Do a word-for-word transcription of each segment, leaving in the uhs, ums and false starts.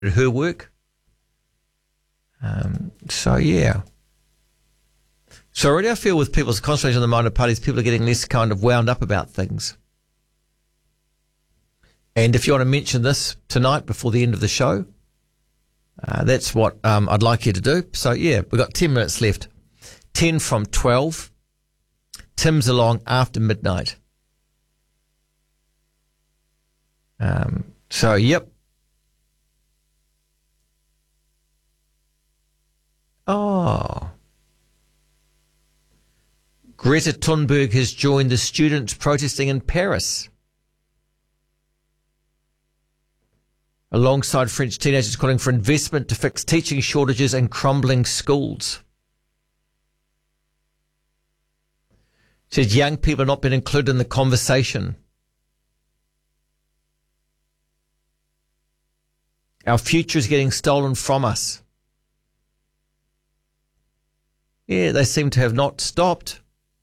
her work. Um, so, yeah. So already I feel with people's concentration on the minor parties, people are getting less kind of wound up about things. And if you want to mention this tonight before the end of the show, uh, that's what um, I'd like you to do. So, yeah, we've got ten minutes left. ten from twelve. Tim's along after midnight. Um, so, yep. Oh. Greta Thunberg has joined the students protesting in Paris. Alongside French teenagers calling for investment to fix teaching shortages and crumbling schools. Says young people have not been included in the conversation. Our future is getting stolen from us. Yeah, they seem to have not stopped.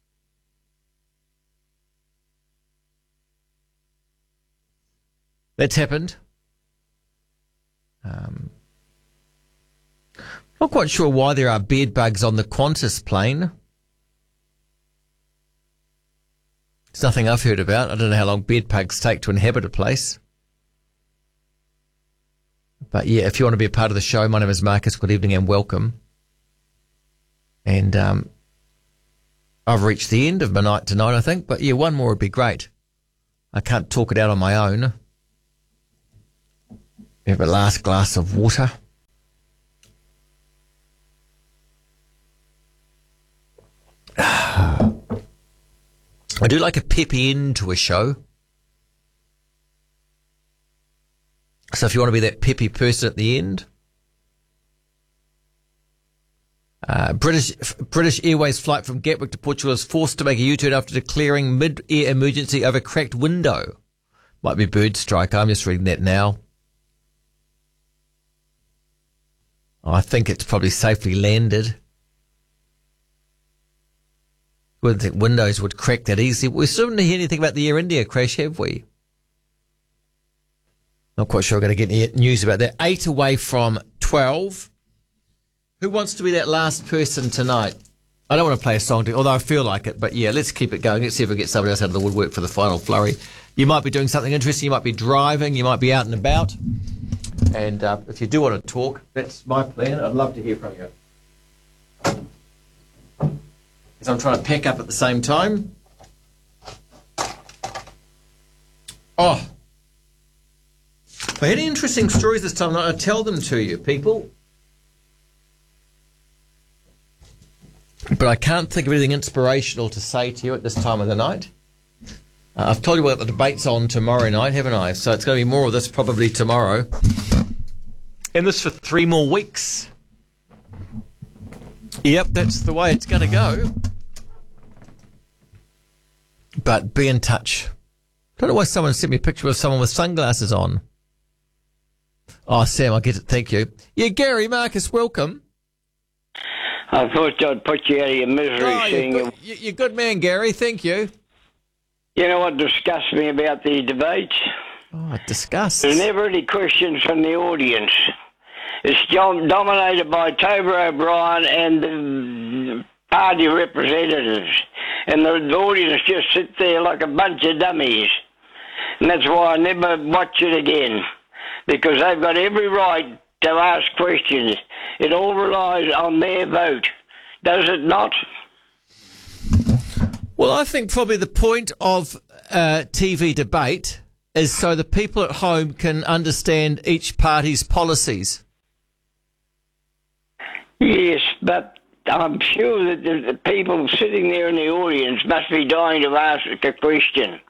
That's happened. Um, not quite sure why there are bed bugs on the Qantas plane. It's nothing I've heard about. I don't know how long bed bugs take to inhabit a place. But yeah, if you want to be a part of the show, my name is Marcus. Good evening and welcome. And um, I've reached the end of my night tonight, I think. But yeah, one more would be great. I can't talk it out on my own. Have a last glass of water. I do like a peppy end to a show. So if you want to be that peppy person at the end. Uh, British British Airways flight from Gatwick to Portugal is forced to make a U-turn after declaring mid-air emergency over cracked window. Might be bird strike. I'm just reading that now. I think it's probably safely landed. Wouldn't think windows would crack that easily. We still didn't hear anything about the Air India crash, have we? Not quite sure we're going to get any news about that. Eight away from twelve. Who wants to be that last person tonight? I don't want to play a song, although I feel like it. But yeah, let's keep it going. Let's see if we get somebody else out of the woodwork for the final flurry. You might be doing something interesting. You might be driving. You might be out and about. And uh, if you do want to talk, that's my plan. I'd love to hear from you. Because I'm trying to pack up at the same time. Oh. I had interesting stories this time. I'll tell them to you, people. But I can't think of anything inspirational to say to you at this time of the night. Uh, I've told you what the debate's on tomorrow night, haven't I? So it's going to be more of this probably tomorrow. And this for three more weeks. Yep, that's the way it's going to go. But be in touch. I don't know why someone sent me a picture of someone with sunglasses on. Oh, Sam, I get it. Thank you. Yeah, Gary, Marcus, welcome. I thought I'd put you out of your misery. Oh, seeing you're, good, you. you're a good man, Gary. Thank you. You know what disgusts me about the debates? Oh, disgust. There's never any questions from the audience. It's dominated by Toby O'Brien and the party representatives. And the, the audience just sit there like a bunch of dummies. And that's why I never watch it again. Because they've got every right to ask questions. It all relies on their vote. Does it not? Well, I think probably the point of uh, T V debate is so the people at home can understand each party's policies. Yes, but I'm sure that the people sitting there in the audience must be dying to ask a question.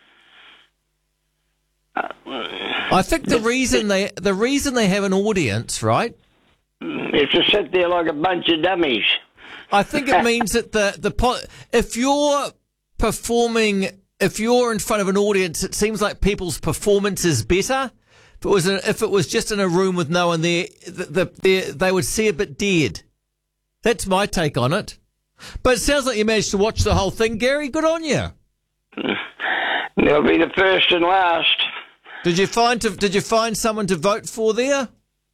I think the reason they the reason they have an audience, right, is to sit there like a bunch of dummies. I think it means that the the if you're performing, if you're in front of an audience, it seems like people's performance is better. If it was a, if it was just in a room with no one there, the, the, the, they would see a bit dead. That's my take on it. But it sounds like you managed to watch the whole thing, Gary. Good on you. They'll be the first and last. Did you find to, Did you find someone to vote for there?